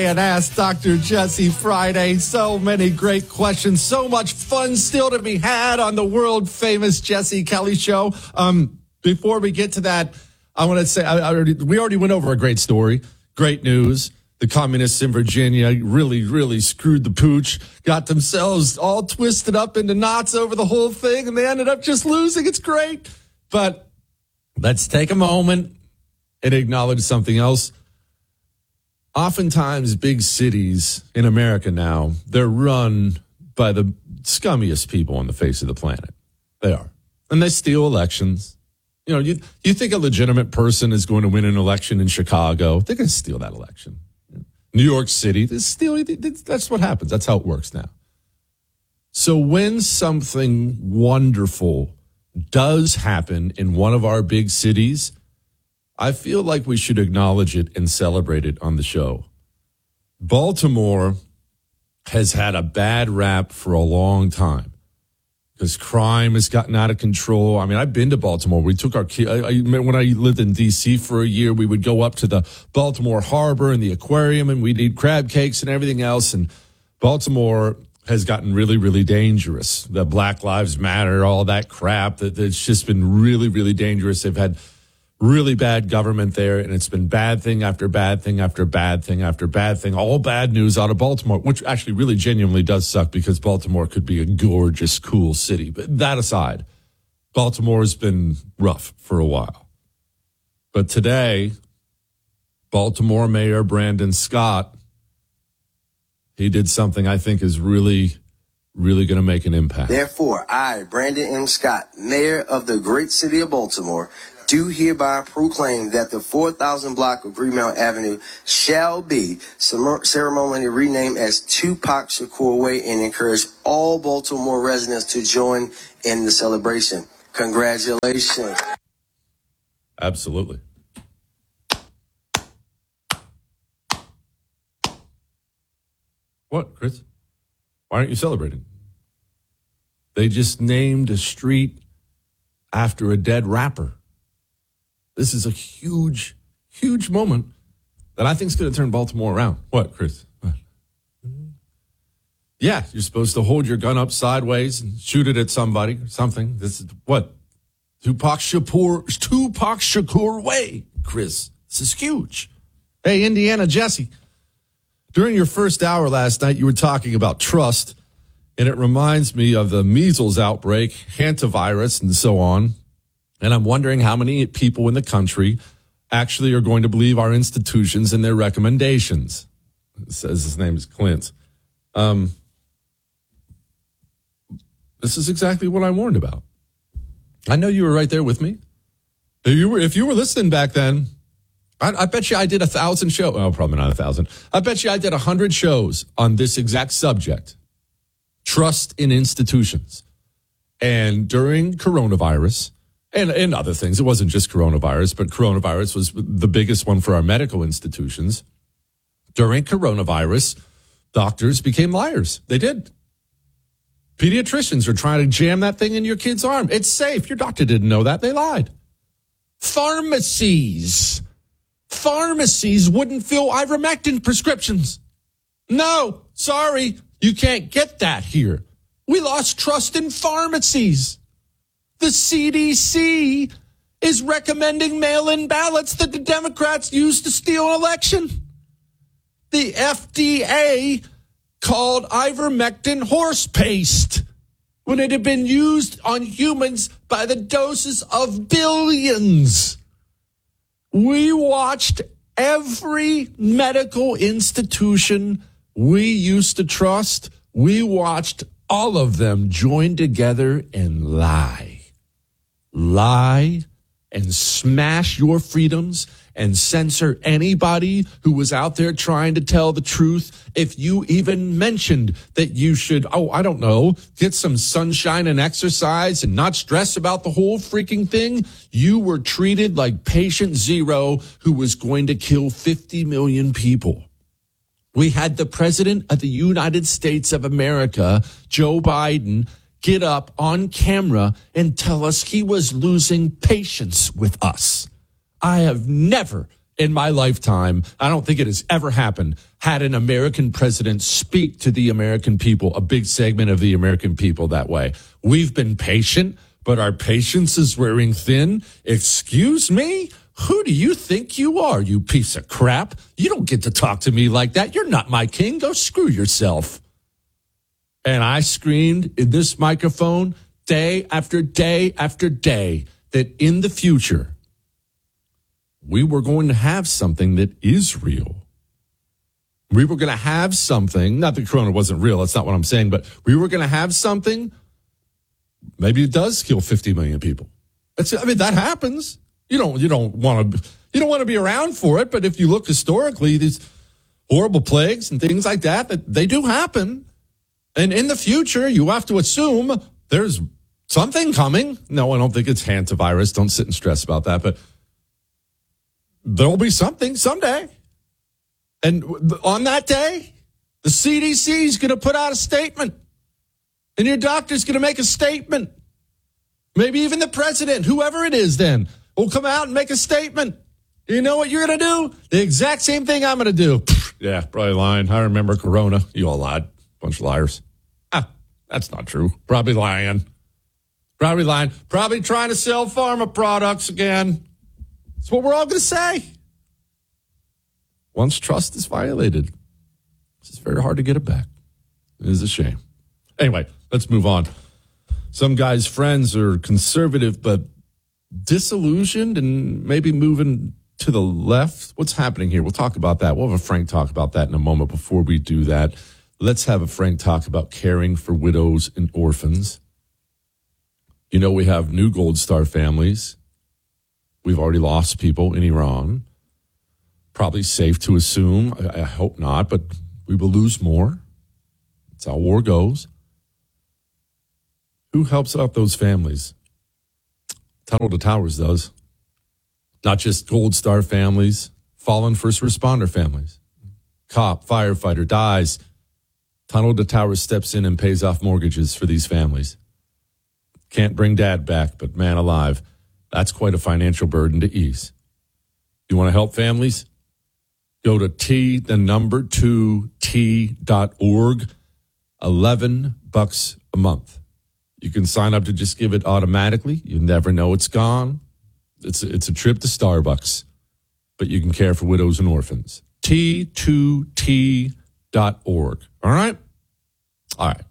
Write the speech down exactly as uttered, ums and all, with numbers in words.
And Ask Doctor Jesse Friday. So many great questions. So much fun still to be had on the world famous Jesse Kelly Show. Um, before we get to that, I want to say I, I already, we already went over a great story. Great news. The communists in Virginia really, really screwed the pooch, got themselves all twisted up into knots over the whole thing, and they ended up just losing. It's great. But let's take a moment and acknowledge something else. Oftentimes, big cities in America now, they're run by the scummiest people on the face of the planet. They are. And they steal elections. You know, you, you think a legitimate person is going to win an election in Chicago, they're going to steal that election. New York City, they steal, that's what happens. That's how it works now. So when something wonderful does happen in one of our big cities, I feel like we should acknowledge it and celebrate it on the show. Baltimore has had a bad rap for a long time because crime has gotten out of control. I mean, I've been to Baltimore. We took our kids. I, I, when I lived in D C for a year, we would go up to the Baltimore Harbor and the aquarium, and we'd eat crab cakes and everything else. And Baltimore has gotten really, really dangerous. The Black Lives Matter, all that crap, that it's just been really, really dangerous. They've had really bad government there, and it's been bad thing after bad thing after bad thing after bad thing, all bad news out of Baltimore, which actually really genuinely does suck because Baltimore could be a gorgeous, cool city. But that aside, Baltimore's been rough for a while. But today, Baltimore Mayor Brandon Scott, he did something I think is really, really going to make an impact. Therefore, I, Brandon M. Scott, Mayor of the great city of Baltimore, do hereby proclaim that the four thousand block of Greenmount Avenue shall be ceremonially renamed as Tupac Shakur Way and encourage all Baltimore residents to join in the celebration. Congratulations. Absolutely. What, Chris? Why aren't you celebrating? They just named a street after a dead rapper. This is a huge, huge moment that I think is going to turn Baltimore around. What, Chris? What? Yeah, you're supposed to hold your gun up sideways and shoot it at somebody or something. This is what? Tupac Shakur, Tupac Shakur Way, Chris. This is huge. Hey, Indiana Jesse. During your first hour last night, you were talking about trust, and it reminds me of the measles outbreak, hantavirus, and so on. And I'm wondering how many people in the country actually are going to believe our institutions and their recommendations. It says his name is Clint. Um, this is exactly what I warned about. I know you were right there with me. If you were, if you were listening back then, I, I bet you I did a thousand shows. Oh, probably not a thousand. I bet you I did a hundred shows on this exact subject. Trust in institutions. And during coronavirus, And, and other things. It wasn't just coronavirus, but coronavirus was the biggest one for our medical institutions. During coronavirus, doctors became liars. They did. Pediatricians are trying to jam that thing in your kid's arm. It's safe. Your doctor didn't know that. They lied. Pharmacies. Pharmacies wouldn't fill ivermectin prescriptions. No, sorry. You can't get that here. We lost trust in pharmacies. The C D C is recommending mail-in ballots that the Democrats used to steal an election. The F D A called ivermectin horse paste when it had been used on humans by the doses of billions. We watched every medical institution we used to trust. We watched all of them join together and lie. Lie and smash your freedoms and censor anybody who was out there trying to tell the truth. If you even mentioned that you should, oh, I don't know, get some sunshine and exercise and not stress about the whole freaking thing, you were treated like patient zero who was going to kill fifty million people. We had the president of the United States of America, Joe Biden, get up on camera and tell us he was losing patience with us. I have never in my lifetime, I don't think it has ever happened, had an American president speak to the American people, a big segment of the American people that way. We've been patient, but our patience is wearing thin. Excuse me? Who do you think you are, you piece of crap? You don't get to talk to me like that. You're not my king. Go screw yourself. And I screamed in this microphone day after day after day that in the future, we were going to have something that is real. We were going to have something, not that Corona wasn't real, that's not what I'm saying, but we were going to have something, maybe it does kill fifty million people. That's, I mean, that happens. You don't, you don't want to, you don't want to be around for it, but if you look historically, these horrible plagues and things like that, that they do happen. And in the future, you have to assume there's something coming. No, I don't think it's hantavirus. Don't sit and stress about that, but there'll be something someday. And on that day, the C D C is going to put out a statement. And your doctor's going to make a statement. Maybe even the president, whoever it is then, will come out and make a statement. You know what you're going to do? The exact same thing I'm going to do. Yeah, probably lying. I remember Corona. You all lied. Bunch of liars. Ah, that's not true. Probably lying. Probably lying. Probably trying to sell pharma products again. That's what we're all going to say. Once trust is violated, it's very hard to get it back. It is a shame. Anyway, let's move on. Some guys' friends are conservative, but disillusioned and maybe moving to the left. What's happening here? We'll talk about that. We'll have a frank talk about that in a moment. Before we do that, let's have a frank talk about caring for widows and orphans. You know, we have new Gold Star families. We've already lost people in Iran. Probably safe to assume, I, I hope not, but we will lose more. That's how war goes. Who helps out those families? Tunnel to Towers does. Not just Gold Star families, fallen first responder families. Cop, firefighter dies. Tunnel to Towers steps in and pays off mortgages for these families. Can't bring dad back, but man alive, that's quite a financial burden to ease. You want to help families? Go to T, the number two, T dot org. eleven bucks a month. You can sign up to just give it automatically. You never know it's gone. It's a, it's a trip to Starbucks, but you can care for widows and orphans. T two T dot org. All right? All right.